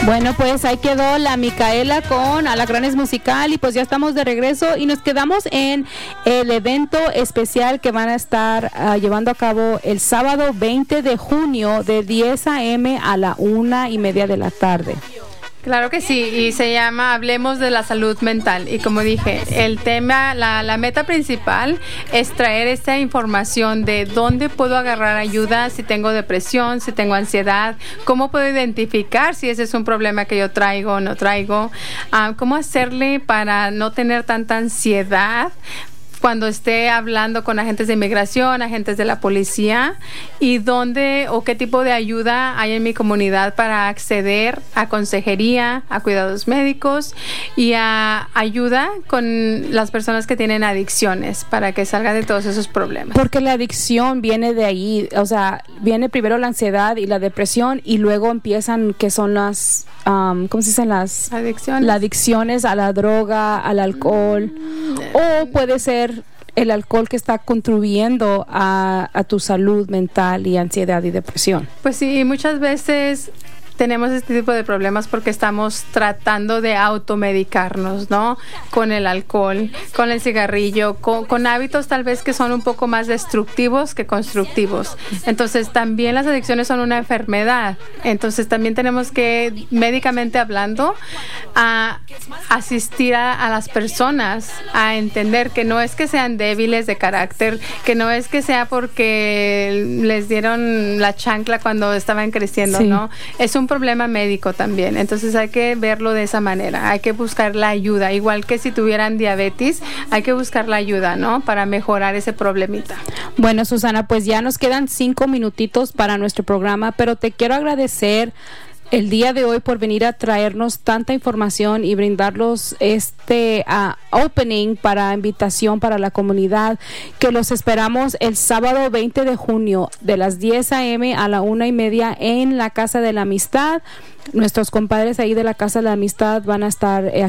Bueno, pues ahí quedó la Micaela con Alacranes Musical y pues ya estamos de regreso y nos quedamos en el evento especial que van a estar llevando a cabo el sábado 20 de junio de 10 a.m. a la 1:30 de la tarde. Claro que sí, y se llama Hablemos de la Salud Mental. Y como dije, el tema, la meta principal es traer esta información de dónde puedo agarrar ayuda si tengo depresión, si tengo ansiedad, cómo puedo identificar si ese es un problema que yo traigo o no traigo, cómo hacerle para no tener tanta ansiedad cuando esté hablando con agentes de inmigración, agentes de la policía, y dónde o qué tipo de ayuda hay en mi comunidad para acceder a consejería, a cuidados médicos y a ayuda con las personas que tienen adicciones para que salgan de todos esos problemas. Porque la adicción viene de ahí, o sea, viene primero la ansiedad y la depresión y luego empiezan que son las, ¿cómo se dicen? Las adicciones a la droga, al alcohol, o puede ser el alcohol que está contribuyendo a tu salud mental y ansiedad y depresión. Pues sí, muchas veces tenemos este tipo de problemas porque estamos tratando de automedicarnos, ¿no? Con el alcohol, con el cigarrillo, con hábitos tal vez que son un poco más destructivos que constructivos. Entonces, también las adicciones son una enfermedad. Entonces, también tenemos que, médicamente hablando, asistir a las personas a entender que no es que sean débiles de carácter, que no es que sea porque les dieron la chancla cuando estaban creciendo, sí. ¿No? Es un problema médico también, entonces hay que verlo de esa manera, hay que buscar la ayuda, igual que si tuvieran diabetes, hay que buscar la ayuda, ¿no? Para mejorar ese problemita. Bueno, Susana, pues ya nos quedan 5 minutitos para nuestro programa, pero te quiero agradecer el día de hoy por venir a traernos tanta información y brindarnos este opening para invitación para la comunidad, que los esperamos el sábado 20 de junio de las 10 a.m. a la 1:30 en la Casa de la Amistad. Nuestros compadres ahí de la Casa de la Amistad van a estar